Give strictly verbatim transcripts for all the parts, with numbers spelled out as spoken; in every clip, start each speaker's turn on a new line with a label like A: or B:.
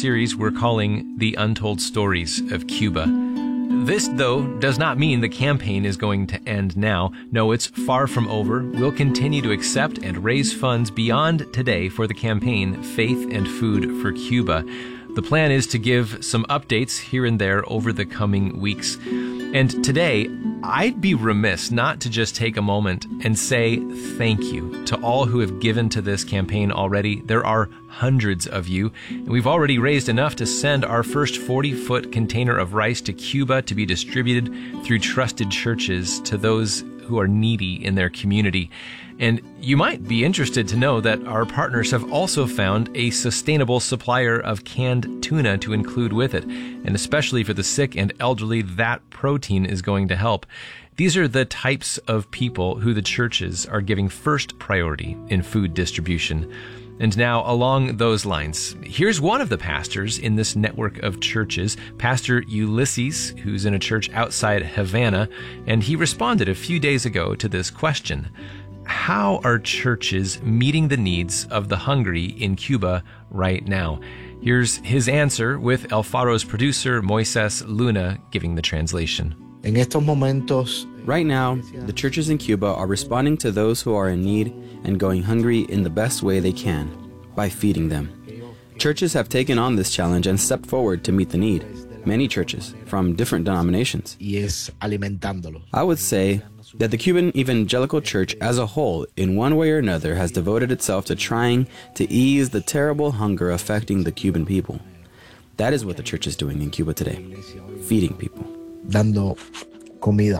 A: series we're calling The Untold Stories of Cuba. This, though, does not mean the campaign is going to end now. No, it's far from over. We'll continue to accept and raise funds beyond today for the campaign Faith and Food for Cuba. The plan is to give some updates here and there over the coming weeks. And today, I'd be remiss not to just take a moment and say thank you to all who have given to this campaign already. There are hundreds of you, and we've already raised enough to send our first forty-foot container of rice to Cuba to be distributed through trusted churches to those who are needy in their community. And you might be interested to know that our partners have also found a sustainable supplier of canned tuna to include with it. And especially for the sick and elderly, that protein is going to help. These are the types of people who the churches are giving first priority in food distribution. And now, along those lines, here's one of the pastors in this network of churches, Pastor Ulysses, who's in a church outside Havana, and he responded a few days ago to this question. How are churches meeting the needs of the hungry in Cuba right now? Here's his answer with El Faro's producer, Moises Luna, giving the translation.
B: En estos momentos,
C: right now, the churches in Cuba are responding to those who are in need and going hungry in the best way they can, by feeding them. Churches have taken on this challenge and stepped forward to meet the need. Many churches, from different denominations.
B: y es alimentándolo.
C: I would say that the Cuban Evangelical Church as a whole, in one way or another, has devoted itself to trying to ease the terrible hunger affecting the Cuban people. That is what the church is doing in Cuba today, feeding people.
B: Dando comida.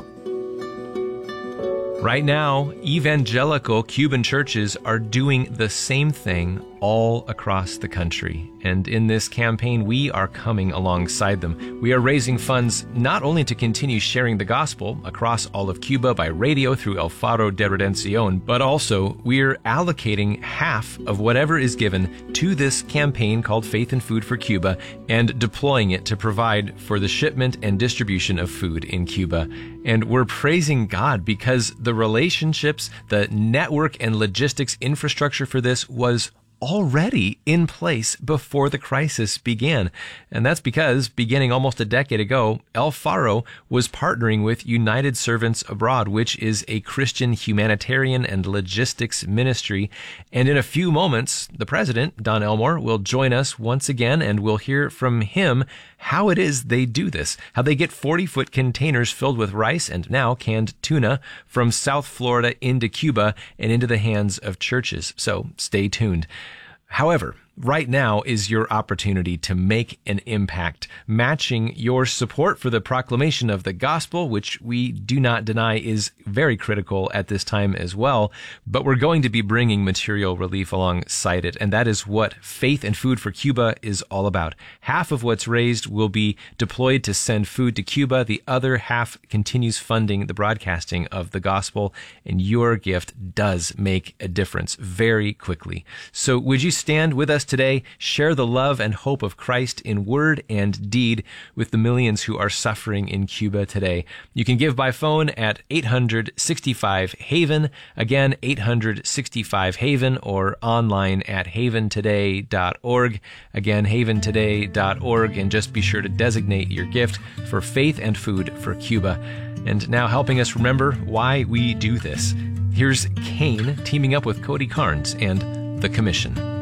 A: Right now, evangelical Cuban churches are doing the same thing all across the country. And in this campaign, we are coming alongside them. We are raising funds not only to continue sharing the gospel across all of Cuba by radio through El Faro de Redención, but also we're allocating half of whatever is given to this campaign called Faith and Food for Cuba and deploying it to provide for the shipment and distribution of food in Cuba. And we're praising God because the relationships, the network and logistics infrastructure for this was already in place before the crisis began. And that's because, beginning almost a decade ago, El Faro was partnering with United Servants Abroad, which is a Christian humanitarian and logistics ministry. And in a few moments, the president, Don Elmore, will join us once again, and we'll hear from him how it is they do this, how they get forty-foot containers filled with rice and now canned tuna from South Florida into Cuba and into the hands of churches. So stay tuned. However, right now is your opportunity to make an impact, matching your support for the proclamation of the gospel, which we do not deny is very critical at this time as well, but we're going to be bringing material relief alongside it, and that is what Faith and Food for Cuba is all about. Half of what's raised will be deployed to send food to Cuba. The other half continues funding the broadcasting of the gospel, and your gift does make a difference very quickly. So would you stand with us today? Share the love and hope of Christ in word and deed with the millions who are suffering in Cuba today. You can give by phone at eight hundred sixty-five Haven, again, eight hundred sixty-five Haven, or online at haven today dot org, again, haven today dot org, and just be sure to designate your gift for Faith and Food for Cuba. And now helping us remember why we do this, here's Cain teaming up with Cody Carnes and The Commission.